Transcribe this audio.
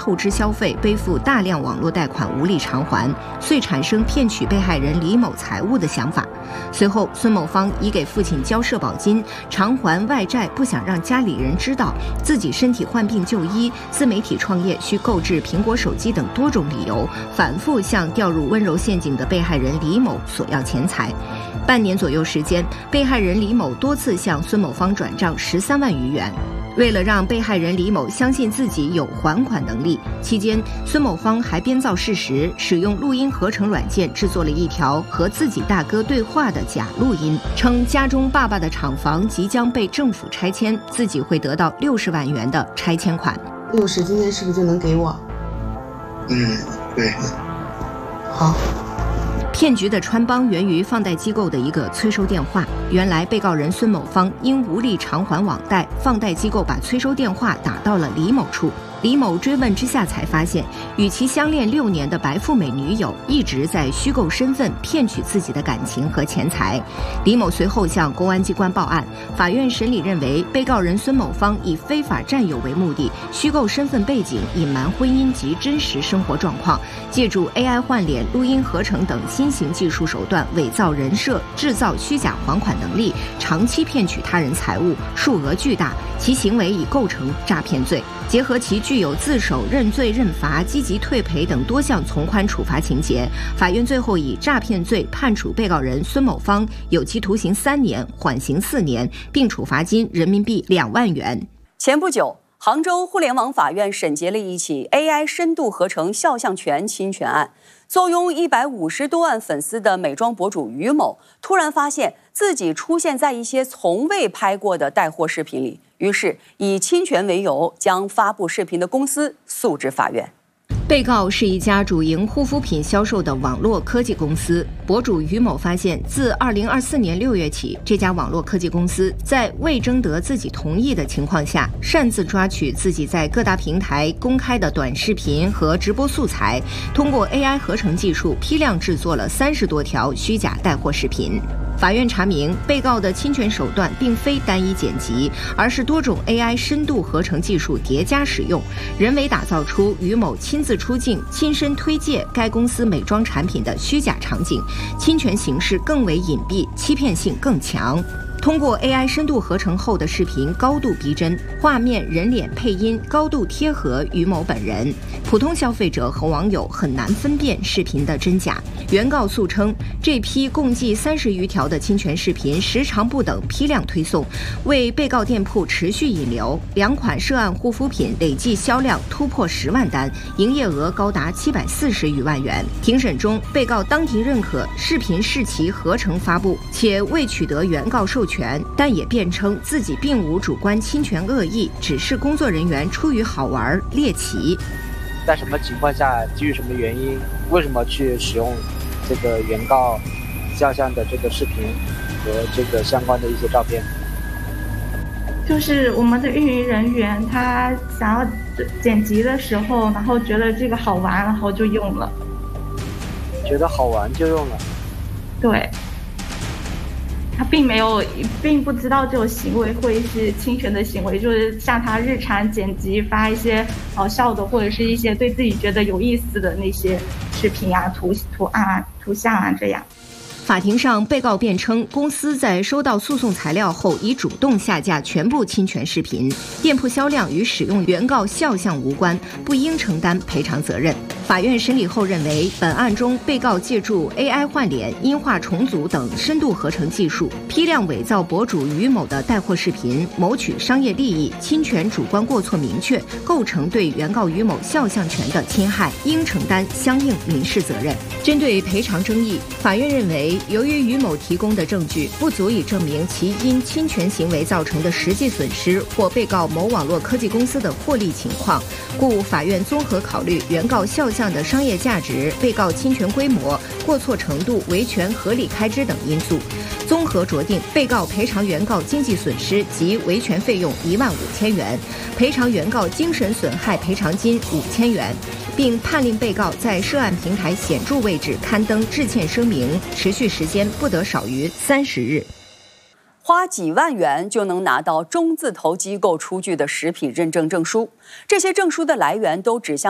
透支消费，背负大量网络贷款无力偿还，遂产生骗取被害人李某财物的想法。随后，孙某芳以给父亲交社保金、偿还外债、不想让家里人知道自己身体患病就医、自媒体创业需购置苹果手机等多种理由，反复向掉入温柔陷阱的被害人李某索要钱财。半年左右时间，被害人李某多次向孙某芳转账13万余元。为了让被害人李某相信自己有还款能力，期间孙某芳还编造事实，使用录音合成软件制作了一条和自己大哥对话的假录音，称家中爸爸的厂房即将被政府拆迁，自己会得到60万元的拆迁款。 60今天是不是就能给我？ 对。 好。 骗局的穿帮源于放贷机构的一个催收电话。原来被告人孙某芳因无力偿还网贷，放贷机构把催收电话打到了李某处。李某追问之下才发现，与其相恋6年的白富美女友一直在虚构身份骗取自己的感情和钱财。李某随后向公安机关报案，法院审理认为，被告人孙某芳以非法占有为目的，虚构身份背景，隐瞒婚姻及真实生活状况，借助 AI 换脸、录音合成等新型技术手段伪造人设，制造虚假还款能力，长期骗取他人财物，数额巨大，其行为已构成诈骗罪。结合其具有自首、认罪认罚、积极退赔等多项从宽处罚情节，法院最后以诈骗罪判处被告人孙某芳有期徒刑3年，缓刑4年，并处罚金人民币2万元。 前不久，杭州互联网法院审结了一起 AI 深度合成肖像权侵权案。坐拥150多万粉丝的美妆博主于某，突然发现自己出现在一些从未拍过的带货视频里，于是以侵权为由，将发布视频的公司诉至法院。 被告是一家主营护肤品销售的网络科技公司。博主于某发现，自2024年6月起，这家网络科技公司在未征得自己同意的情况下，擅自抓取自己在各大平台公开的短视频和直播素材，通过 AI 合成技术批量制作了30多条虚假带货视频。法院查明，被告的侵权手段并非单一剪辑，而是多种 AI 深度合成技术叠加使用，人为打造出于某亲自出镜、亲身推介该公司美妆产品的虚假场景，侵权形式更为隐蔽，欺骗性更强。通过 AI 深度合成后的视频高度逼真，画面、人脸、配音高度贴合于某本人，普通消费者和网友很难分辨视频的真假。原告诉称，这批共计30余条的侵权视频时长不等，批量推送，为被告店铺持续引流，2款涉案护肤品累计销量突破10万单，营业额高达740余万元。庭审中，被告当庭认可视频是其合成发布，且未取得原告授权，但也辩称自己并无主观侵权恶意，只是工作人员出于好玩猎奇。 在什么情况下，基于什么原因，为什么去使用这个原告肖像的这个视频和这个相关的一些照片？ 就是我们的运营人员他想要剪辑的时候，然后觉得这个好玩，然后就用了。 觉得好玩就用了？对。 他并不知道这种行为会是侵权的行为，就是像他日常剪辑发一些好笑的，或者是一些对自己觉得有意思的那些视频啊、图案啊、图像啊这样。 法庭上，被告辩称，公司在收到诉讼材料后，已主动下架全部侵权视频，店铺销量与使用原告肖像无关，不应承担赔偿责任。法院审理后认为，本案中被告借助 AI 换脸、音画重组等深度合成技术，批量伪造博主于某的带货视频，谋取商业利益，侵权主观过错明确，构成对原告于某肖像权的侵害，应承担相应民事责任。针对赔偿争议，法院认为，由于于某提供的证据不足以证明其因侵权行为造成的实际损失或被告某网络科技公司的获利情况，故法院综合考虑原告肖像的商业价值、被告侵权规模、过错程度、维权合理开支等因素，综合酌定被告赔偿原告经济损失及维权费用15000元，赔偿原告精神损害赔偿金5000元，并判令被告在涉案平台显著位置刊登致歉声明，持续时间不得少于30日。 花几万元就能拿到中字头机构出具的食品认证证书，这些证书的来源都指向